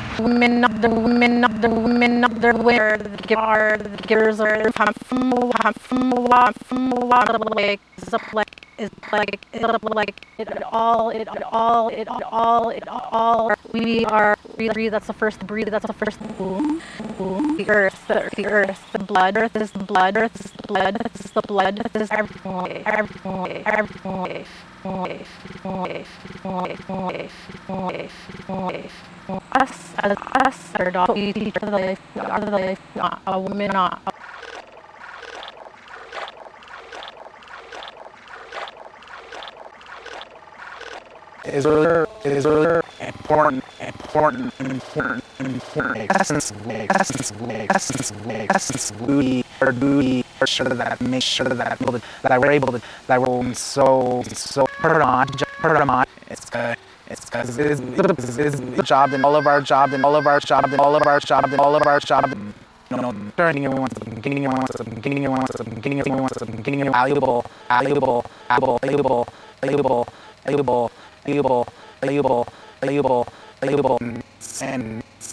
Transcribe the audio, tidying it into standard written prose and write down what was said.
women of the where the givers are from like is like it all we are breathe that's the first boom the earth the blood earth is the blood earth is everything us are dog we teach are the a woman not is really important essence we are doing make sure that I were able to that I were so put it on it's job and all of our job turning everyone's beginning valuable and